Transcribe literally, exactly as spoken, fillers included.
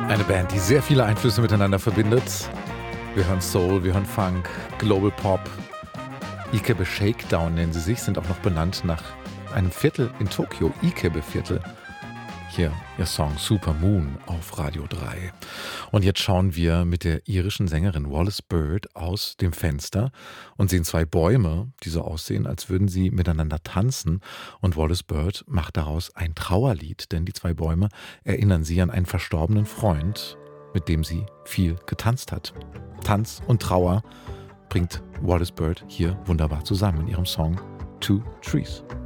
Eine Band, die sehr viele Einflüsse miteinander verbindet. Wir hören Soul, wir hören Funk, Global Pop. Ikebe Shakedown nennen sie sich, sind auch noch benannt nach einem Viertel in Tokio, Ikebe-Viertel. Hier ihr Song Super Moon auf Radio drei. Und jetzt schauen wir mit der irischen Sängerin Wallis Bird aus dem Fenster und sehen zwei Bäume, die so aussehen, als würden sie miteinander tanzen. Und Wallis Bird macht daraus ein Trauerlied, denn die zwei Bäume erinnern sie an einen verstorbenen Freund, mit dem sie viel getanzt hat. Tanz und Trauer bringt Wallis Bird hier wunderbar zusammen in ihrem Song Two Trees.